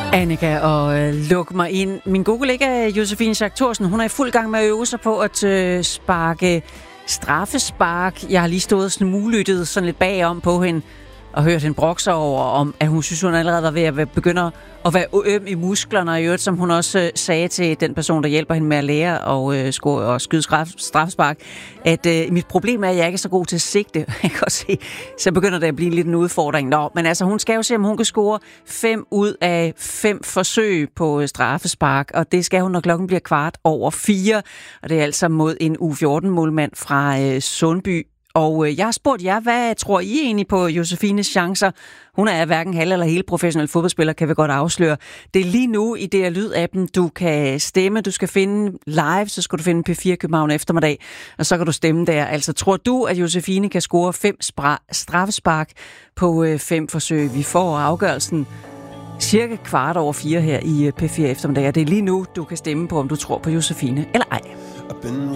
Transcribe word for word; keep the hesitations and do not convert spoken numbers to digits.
Annika, og øh, luk mig ind. Min gode kollega Josefine Schack Thorsen, hun er i fuld gang med at øve sig på at øh, sparke straffespark. Jeg har lige stået og smuglyttet sådan lidt bagom på hende og hørt hende brokse over, om at hun synes, hun allerede var ved at begynde at være øm i musklerne, og i øvrigt, som hun også øh, sagde til den person, der hjælper hende med at lære og, øh, score, og skyde straffespark, at øh, mit problem er, at jeg ikke er så god til at sigte. Jeg kan også se, så begynder det at blive lidt en udfordring. Nå, men altså, hun skal jo se, om hun kan score fem ud af fem forsøg på straffespark, og det skal hun, når klokken bliver kvart over fire, og det er altså mod en U fjorten-målmand fra øh, Sundby. Og jeg har spurgt jer, hvad tror I egentlig på Josefines chancer? Hun er hverken halv eller hele professionel fodboldspiller, kan vi godt afsløre. Det er lige nu i D R Lyd-appen, du kan stemme. Du skal finde live, så skal du finde P fire København eftermiddag, og så kan du stemme der. Altså, tror du, at Josefine kan score fem spra- straffespark på øh, fem forsøg? Vi får afgørelsen cirka kvart over fire her i P fire eftermiddag. Det er lige nu, du kan stemme på, om du tror på Josefine eller ej.